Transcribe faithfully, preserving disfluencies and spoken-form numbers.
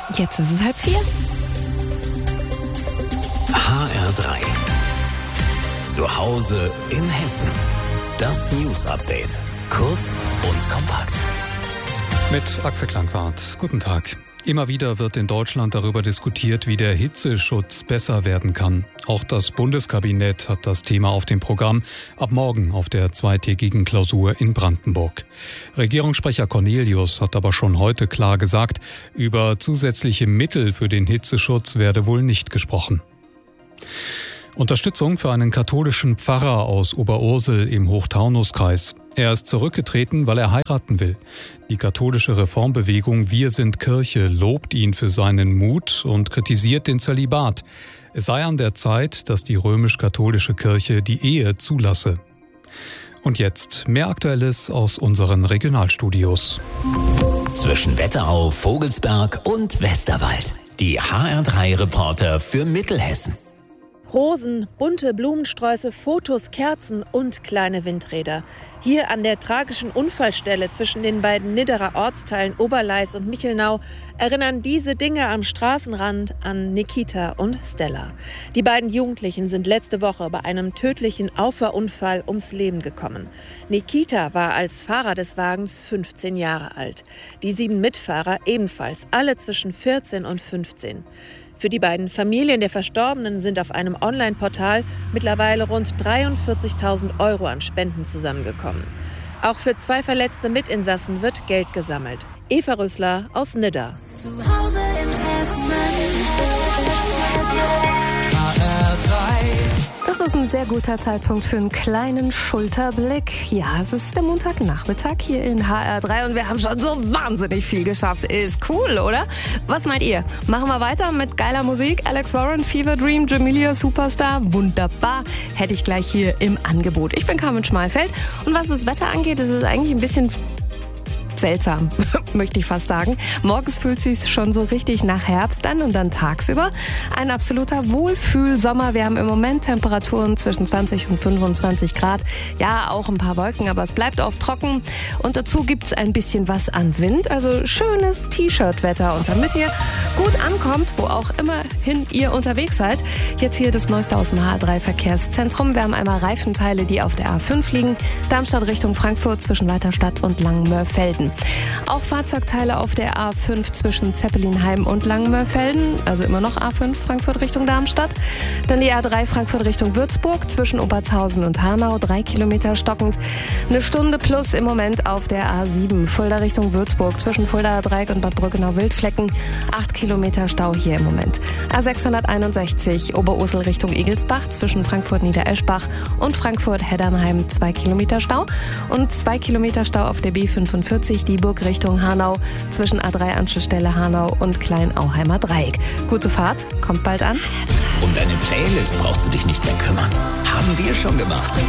Jetzt ist es halb vier. H R drei. Zu Hause in Hessen. Das News-Update. Kurz und kompakt. Mit Axel Klangwart. Guten Tag. Immer wieder wird in Deutschland darüber diskutiert, wie der Hitzeschutz besser werden kann. Auch das Bundeskabinett hat das Thema auf dem Programm, ab morgen auf der zweitägigen Klausur in Brandenburg. Regierungssprecher Cornelius hat aber schon heute klar gesagt, über zusätzliche Mittel für den Hitzeschutz werde wohl nicht gesprochen. Unterstützung für einen katholischen Pfarrer aus Oberursel im Hochtaunuskreis. Er ist zurückgetreten, weil er heiraten will. Die katholische Reformbewegung Wir sind Kirche lobt ihn für seinen Mut und kritisiert den Zölibat. Es sei an der Zeit, dass die römisch-katholische Kirche die Ehe zulasse. Und jetzt mehr Aktuelles aus unseren Regionalstudios. Zwischen Wetterau, Vogelsberg und Westerwald. Die H R drei Reporter für Mittelhessen. Rosen, bunte Blumensträuße, Fotos, Kerzen und kleine Windräder. Hier an der tragischen Unfallstelle zwischen den beiden Nidderer Ortsteilen Oberleis und Michelnau erinnern diese Dinge am Straßenrand an Nikita und Stella. Die beiden Jugendlichen sind letzte Woche bei einem tödlichen Auffahrunfall ums Leben gekommen. Nikita war als Fahrer des Wagens fünfzehn Jahre alt. Die sieben Mitfahrer ebenfalls, alle zwischen vierzehn und fünfzehn. Für die beiden Familien der Verstorbenen sind auf einem Online-Portal mittlerweile rund dreiundvierzigtausend Euro an Spenden zusammengekommen. Auch für zwei verletzte Mitinsassen wird Geld gesammelt. Eva Rösler aus Nidda. Zu Hause in Hessen. H R drei. Das ist ein sehr guter Zeitpunkt für einen kleinen Schulterblick. Ja, es ist der Montagnachmittag hier in H R drei und wir haben schon so wahnsinnig viel geschafft. Ist cool, oder? Was meint ihr? Machen wir weiter mit geiler Musik? Alex Warren, Fever Dream, Jamelia, Superstar. Wunderbar. Hätte ich gleich hier im Angebot. Ich bin Carmen Schmalfeld und was das Wetter angeht, ist es eigentlich ein bisschen seltsam, möchte ich fast sagen. Morgens fühlt es sich schon so richtig nach Herbst an und dann tagsüber ein absoluter Wohlfühlsommer. Wir haben im Moment Temperaturen zwischen zwanzig und fünfundzwanzig Grad. Ja, auch ein paar Wolken, aber es bleibt oft trocken. Und dazu gibt es ein bisschen was an Wind, also schönes T-Shirt-Wetter. Und damit ihr gut ankommt, wo auch immerhin ihr unterwegs seid, jetzt hier das Neueste aus dem H R drei Verkehrszentrum. Wir haben einmal Reifenteile, die auf der A fünf liegen. Darmstadt Richtung Frankfurt zwischen Weiterstadt und Langenmörfelden. Auch Fahrzeugteile auf der A fünf zwischen Zeppelinheim und Langenmörfelden, also immer noch A fünf Frankfurt Richtung Darmstadt. Dann die A drei Frankfurt Richtung Würzburg zwischen Obertshausen und Hanau, drei Kilometer stockend. Eine Stunde plus im Moment auf der A sieben Fulda Richtung Würzburg zwischen Fuldaer Dreieck und Bad Brückenau-Wildflecken, acht Kilometer Stau hier im Moment. A sechshunderteinundsechzig Oberursel Richtung Egelsbach zwischen Frankfurt-Niedereschbach und Frankfurt-Heddernheim, zwei Kilometer Stau und zwei Kilometer Stau auf der B fünfundvierzig Dieburg Richtung Hanau zwischen A drei Anschlussstelle Hanau und Klein-Auheimer Dreieck. Gute Fahrt, kommt bald an. Um deine Playlist brauchst du dich nicht mehr kümmern. Haben wir schon gemacht.